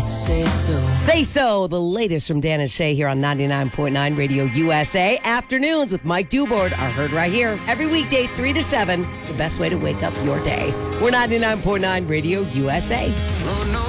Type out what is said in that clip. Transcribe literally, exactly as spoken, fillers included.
Say so. Say So, the latest from Dan and Shay here on ninety-nine point nine Radio U S A. Afternoons with Mike Dubord are heard right here. Every weekday, three to seven, the best way to wake up your day. We're ninety-nine point nine Radio U S A. Oh, no.